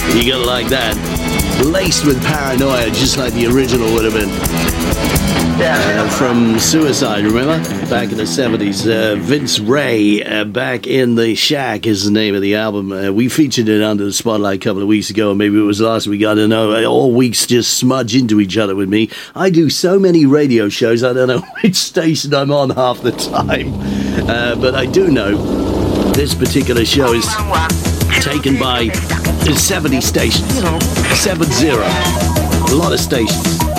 You gotta like that. Laced with paranoia, just like the original would have been. From Suicide, remember? Back in the 70s. Vince Ray, Back in the Shack is the name of the album. We featured it under the spotlight a couple of weeks ago, maybe it was last week, I don't know. All weeks just smudge into each other with me. I do so many radio shows, I don't know which station I'm on half the time. But I do know this particular show is taken by 70 stations. 70. A lot of stations.